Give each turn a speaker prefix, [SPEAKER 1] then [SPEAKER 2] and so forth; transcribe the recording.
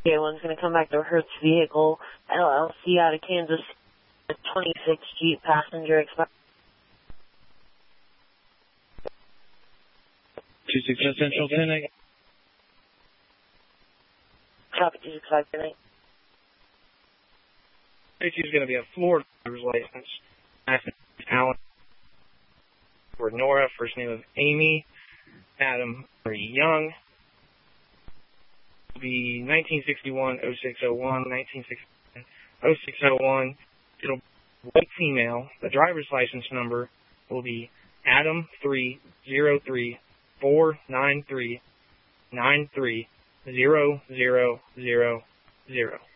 [SPEAKER 1] Okay, one's going to come back to Hertz Vehicle, LLC out of Kansas, 26 Jeep passenger express.
[SPEAKER 2] 260 Central 10.
[SPEAKER 1] Copy 265 tonight.
[SPEAKER 2] She's going to be a Florida driver's license. Last name is Alan. For Nora, first name of Amy. Adam Murray Young. Will be 1961 0601 1961 0601. It'll be white female. The driver's license number will be Adam 303 493 93 0000.